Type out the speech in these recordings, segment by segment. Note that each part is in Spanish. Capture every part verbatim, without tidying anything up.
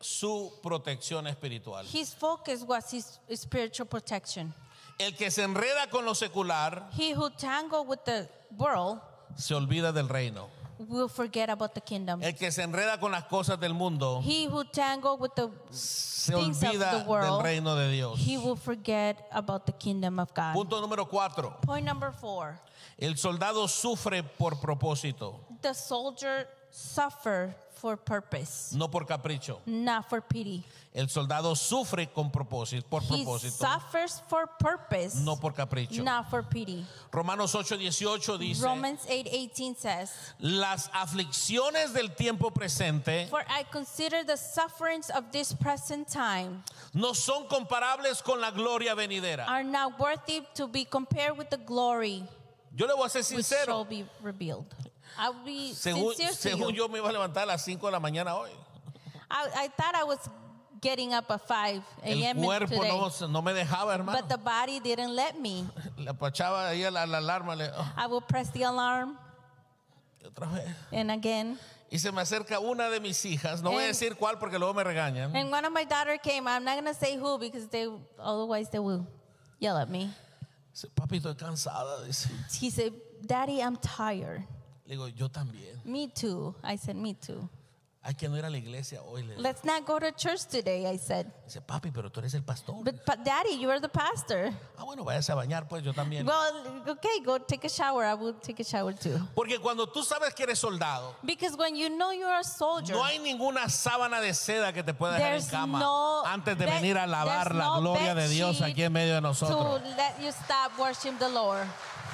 su protección espiritual. His focus was his spiritual protection. El que se enreda con lo secular He who tangled with the world se olvida del reino. will forget about the kingdom. El que se enreda con las cosas del mundo He who tangled with the se things of olvida the world, del reino de Dios. he will forget about the kingdom of God. Punto número cuatro. Point number four. El soldado sufre por propósito, The soldier suffer for purpose, no por capricho. not for pity. El soldado sufre con propósito, por He propósito, suffers for purpose, no por capricho. not for pity. Romanos ocho dieciocho dice: Romans eight eighteen says, las aflicciones del tiempo presente "For I consider the sufferings of this present time no son comparables con la gloria venidera. are not worthy to be compared with the glory Yo le voy a ser which shall sincero. be revealed." I'll be Según, sincere to según you. yo me iba a levantar a las cinco de la mañana hoy. I, I thought I was getting up at five El a.m. cuerpo today, no, no me dejaba, hermano. but the body didn't let me. Le apachaba ahí a la, la alarma. Le, oh, I will press the alarm, otra vez. and again. Y se me acerca una de mis hijas. No voy a And- decir cuál porque luego me regañan. And one of my daughter came. I'm not gonna say who because they otherwise they will yell at me. Dice, papi, estoy cansada. Dice. He said, "Daddy, I'm tired." Le digo, yo también. Me too. I said, "Me too." Hay que no ir a la iglesia hoy. Le digo. Let's not go to church today, I said. Dice, papi, pero tú eres el pastor. But, but Daddy, you are the pastor. Ah, bueno, váyase a bañar, pues yo también. Well, okay, go take a shower. I will take a shower too. Porque cuando tú sabes que eres soldado, Because when you know you're a soldier, no hay ninguna sábana de seda que te pueda dejar en there's cama no antes de bed- venir a alabar there's la no gloria de bed Dios sheet aquí en medio de nosotros. to let you stop worshiping the Lord.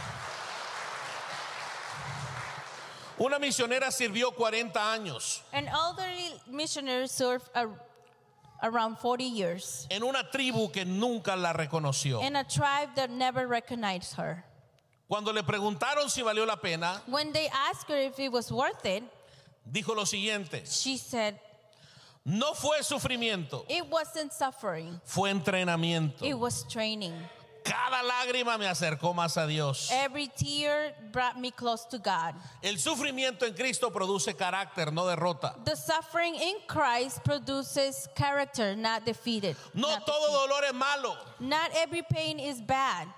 Una misionera sirvió cuarenta años An elderly missionary served a, around forty years en una tribu que nunca la reconoció. in a tribe that never recognized her. Cuando le preguntaron si valió la pena, When they asked her if it was worth it, dijo lo siguiente: she said, no fue sufrimiento, "It wasn't suffering, fue entrenamiento. it was training. Cada lágrima me acercó más a Dios. Every tear brought me close to God." El sufrimiento en Cristo produce carácter, no derrota. The suffering in Christ produces character, not defeated. No not, todo defeat. dolor es malo. Not every pain is bad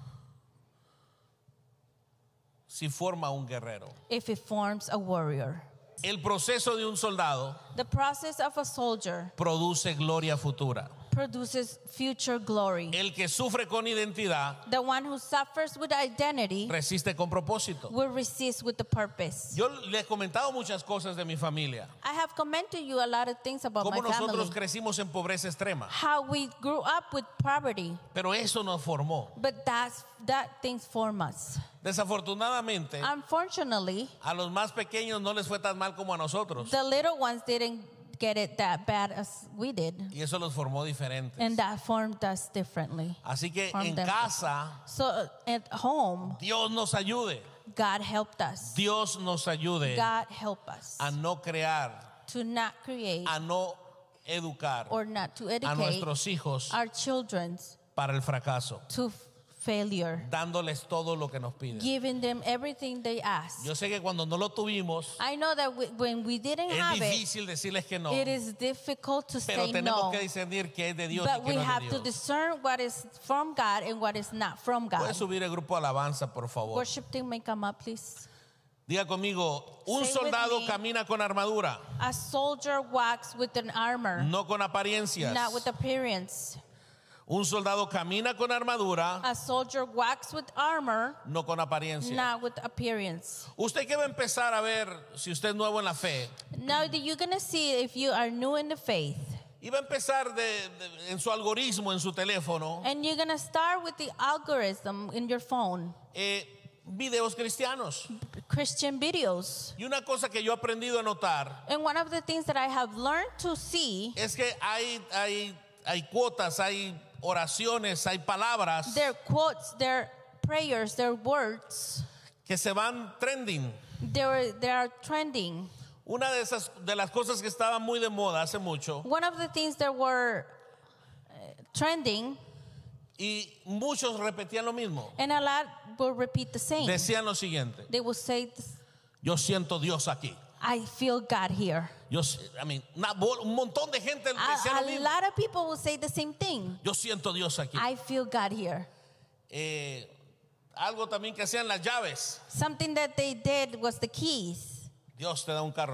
Si forma un guerrero. if it forms a warrior. El proceso de un soldado The process of a soldier produce gloria futura. produces future glory. El que sufre con identidad The one who suffers with identity resiste con propósito. will resist with the purpose. Yo le he comentado muchas cosas de mi familia. I have commented you a lot of things about Cómo my nosotros family. crecimos en pobreza extrema. How we grew up with poverty, Pero eso nos formó. but that's that things form us. Desafortunadamente, Unfortunately, a los más pequeños no les fue tan mal como a nosotros. the little ones didn't get it that bad as we did, Y eso los formó diferentes. and that formed us differently. Así que Formed en them. casa, So at home, Dios nos ayude. God helped us. Dios nos ayude God helped us a no crear, to not create a no educar or not to a educate nuestros hijos our children para el fracaso, to f- failure, dándoles todo lo que nos piden. giving them everything they ask. Yo sé que cuando no lo tuvimos, I know that we, when we didn't es have it, difícil decirles que no, it is difficult to pero say tenemos no. que discernir qué es de Dios y But qué we no es have de to Dios. discern what is from God and what is not from God. Puede subir el grupo de alabanza, por favor. Worship team may come up, please. Diga conmigo, un Say with soldado me. camina con armadura, A soldier walks with an armor, no con apariencias. not with appearance. Un soldado camina con armadura, A soldier walks with armor, no con apariencia. not with appearance. Usted que va a empezar a ver si usted es nuevo en la fe, Now that you're gonna see if you are new in the faith, y va a empezar de, de- en su algoritmo, en su teléfono, and you're gonna start with the algorithm in your phone, eh, videos cristianos. Christian videos. Y una cosa que yo he aprendido a notar And one of the things that I have learned to see, es que hay, hay, hay cuotas, hay oraciones, hay palabras their quotes, their prayers, their words, que se van trending. they're, they are trending. Una de esas de las cosas que estaba muy de moda hace mucho, One of the things that were uh, trending, y muchos repetían lo mismo. and a lot will repeat the same. Decían lo siguiente: They will say, this, yo siento Dios aquí. I feel God here. Yo, I mean, una bol- un montón de gente decía A, lo a mismo. lot of people will say the same thing. Yo siento Dios aquí. I feel God here. Eh, algo también que hacían las llaves. Something that they did was the keys. Dios te da un carro.